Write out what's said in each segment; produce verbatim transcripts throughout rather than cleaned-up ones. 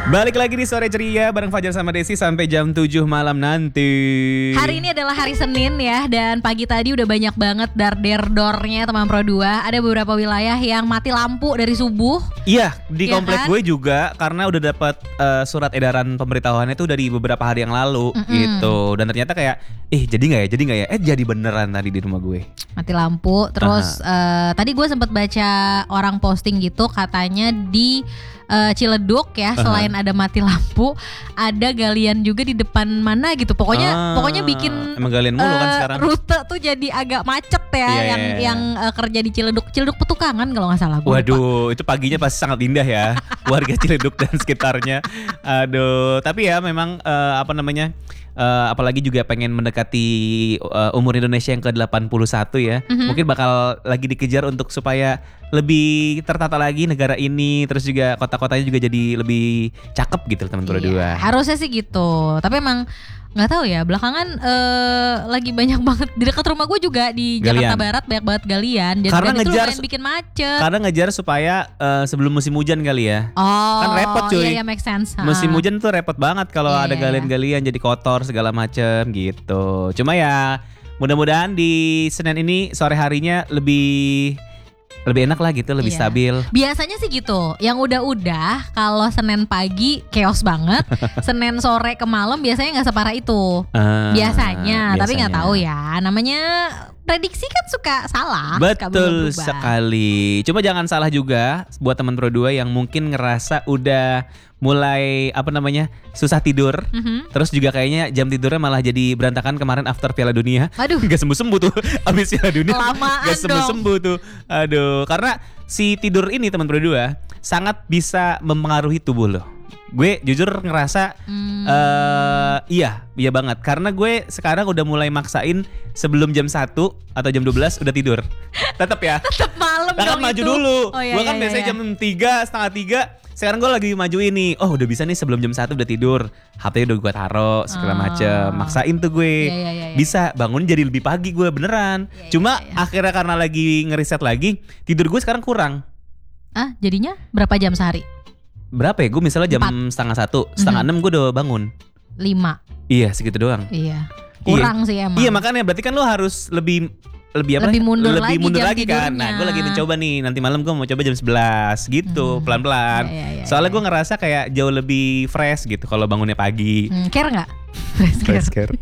Balik lagi di Sore Ceria bareng Fajar sama Desi sampai jam tujuh malam nanti. Hari ini adalah hari Senin ya, dan pagi tadi udah banyak banget dar-der-dornya teman Pro dua. Ada beberapa wilayah yang mati lampu dari subuh. Iya, di ya komplek kan? gue juga karena udah dapat uh, surat edaran pemberitahuannya itu dari beberapa hari yang lalu Mm-mm. gitu. Dan ternyata kayak, eh jadi nggak ya, jadi nggak ya? Eh jadi beneran tadi di rumah gue. Mati lampu. Terus uh, tadi gue sempat baca orang posting gitu, katanya di uh, Ciledug ya, Aha. selain ada mati lampu, ada galian juga di depan mana gitu. Pokoknya Ah, pokoknya bikin emang galian mulu kan uh, sekarang. rute tuh jadi agak macet ya, Iya, yang iya, iya. yang uh, kerja di Ciledug, Ciledug Petukangan kalau nggak salah. Gua lupa. Waduh, itu paginya pasti sangat indah ya, warga Ciledug dan sekitarnya. Aduh, tapi ya memang eh, apa namanya, eh, apalagi juga pengen mendekati eh, umur Indonesia yang ke delapan puluh satu ya, Mhm. mungkin bakal lagi dikejar untuk supaya lebih tertata lagi negara ini, terus juga kota-kotanya juga jadi lebih cakep gitu teman Pro Iya, dua. harusnya sih gitu. Tapi emang nggak tahu ya, belakangan eh, lagi banyak banget di dekat rumah gue juga di Galian. Jakarta Barat banyak banget galian. Dan, Karena dan itu ngejar- lumayan bikin macet. Karena ngejar supaya eh, sebelum musim hujan kali ya. Oh, kan repot, cuy. Iya, iya, make sense. Ha. Musim hujan tuh repot banget kalau Iya, ada iya, galian-galian jadi kotor segala macem gitu. Cuma ya mudah-mudahan di Senin ini sore harinya lebih lebih enak lah gitu, lebih Iya. stabil. Biasanya sih gitu. Yang udah-udah kalau Senin pagi chaos banget, Senin sore ke malam biasanya nggak separah itu. Ah, Biasanya, tapi nggak biasanya. tahu ya. Namanya prediksi kan suka salah. suka Betul berubah-ubah. sekali. Cuma jangan salah juga buat teman Pro dua yang mungkin ngerasa udah mulai apa namanya susah tidur. Mhm. Terus juga kayaknya jam tidurnya malah jadi berantakan kemarin after Piala Dunia. Aduh. Gak sembuh-sembuh tuh abis Piala Dunia. Lamaan Gak sembuh-sembuh tuh. Aduh, karena si tidur ini teman Pro dua sangat bisa mempengaruhi tubuh lo. Gue jujur ngerasa Hmm. eh iya, iya banget. Karena gue sekarang udah mulai maksain sebelum jam satu atau jam dua belas udah tidur. Tetap ya. Tetap malam Nah, kan dong maju itu. dulu. Oh, iya, Gue kan iya, biasanya iya. jam tiga, setengah tiga. Sekarang gue lagi maju ini. Oh udah bisa nih sebelum jam satu udah tidur. H P udah gue taruh segala Ah. macem. Maksain tuh gue. Iya, iya, iya, iya. Bisa bangun jadi lebih pagi gue beneran. Iya, iya, Cuma iya. akhirnya karena lagi ngeriset lagi, tidur gue sekarang kurang. Ah, jadinya berapa jam sehari? Berapa ya? Gue misalnya jam setengah satu, setengah Mhm. enam gue udah bangun. Lima. Iya segitu doang. Iya. Kurang sih emang. Iya makanya berarti kan lo harus lebih lebih apa? Lebih mundur lebih lagi mundur jam lagi kan. Nah, tidurnya. gue lagi mencoba nih. Nanti malam gue mau coba jam sebelas gitu, Hmm. pelan-pelan. Iya, iya, iya, Soalnya iya. gue ngerasa kayak jauh lebih fresh gitu kalau bangunnya pagi. Hmm, care nggak? Fresh care.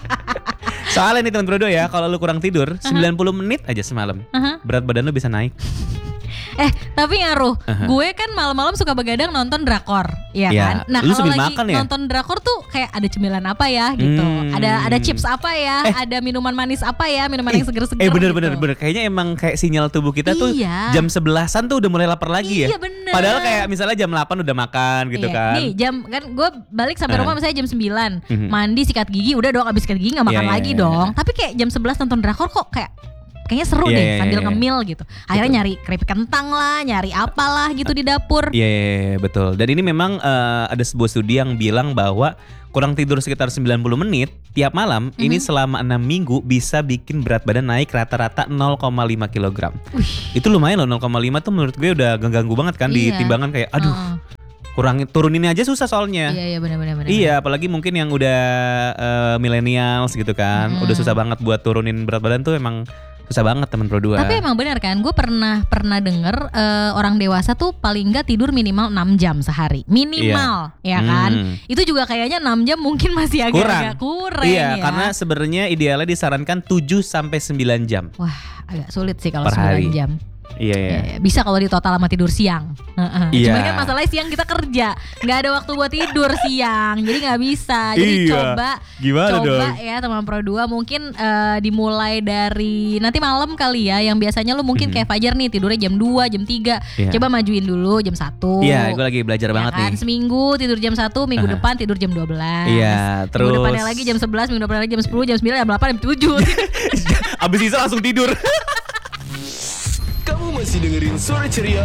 Soalnya nih teman Pro dua ya, kalau lu kurang tidur sembilan puluh menit aja semalam, Aha. berat badan lu bisa naik. Eh, tapi ngaruh. Aha. Gue kan malam-malam suka begadang nonton drakor, ya Iya. kan? Nah, Lu kalau sambil lagi makan ya? nonton drakor tuh kayak ada cemilan apa ya gitu. Hmm. Ada ada chips apa ya? Ada minuman manis apa ya? Minuman yang seger-seger Eh bener gitu. bener bener kayaknya emang kayak sinyal tubuh kita tuh Iya. jam sebelasan tuh udah mulai lapar lagi ya. Iya, bener. Padahal kayak misalnya jam delapan udah makan gitu Iya. kan. Nih jam kan gue balik sampai Ah. rumah misalnya jam sembilan, Mhm. mandi sikat gigi udah dong, abis sikat gigi nggak makan Iya, iya, lagi iya. dong. Tapi kayak jam sebelas nonton drakor kok kayak kayaknya seru Iya, deh iya, sambil iya. ngemil gitu. Akhirnya Betul. nyari keripik kentang lah, nyari apalah gitu di dapur. Iya, iya, iya, betul. Dan ini memang eh, ada sebuah studi yang bilang bahwa kurang tidur sekitar sembilan puluh menit tiap malam ini Mhm. selama enam minggu bisa bikin berat badan naik rata-rata nol koma lima kilogram. Wih. Itu lumayan loh, nol koma lima tuh menurut gue udah ganggu banget kan di Iya. timbangan kayak aduh Heeh. kurang turunin aja susah soalnya. Iya iya benar-benar. Iya, apalagi mungkin yang udah eh, millennials gitu kan, Hmm. udah susah banget buat turunin berat badan tuh emang susah banget teman Pro dua. Tapi emang benar kan, gue pernah pernah denger eh, orang dewasa tuh paling nggak tidur minimal enam jam sehari, minimal, ya kan? Hmm. Itu juga kayaknya enam jam mungkin masih agak-agak kurang, Iya, ya. karena sebenarnya idealnya disarankan tujuh sampai sembilan jam. Wah agak sulit sih kalau Per hari. sembilan jam. Iya, iya. Ya, ya. Bisa kalau di total sama tidur siang. Heeh. Iya. Cuman kan masalahnya siang kita kerja, nggak ada waktu buat tidur siang, jadi nggak bisa. Jadi Iya. coba, Gimana coba dong? ya teman Pro dua mungkin eh, dimulai dari nanti malam kali ya. Yang biasanya lu mungkin Mhm. kayak Fajar nih tidurnya jam dua, jam tiga. Iya. Coba majuin dulu jam satu. Iya, gue lagi belajar Ya banget kan? nih. Seminggu tidur jam satu, minggu Aha. depan tidur jam dua belas. Iya, terus Minggu depannya lagi jam sebelas, minggu depannya lagi jam sepuluh, jam sembilan, jam delapan, jam tujuh. abis itu langsung tidur. Kamu masih dengerin Sore Ceria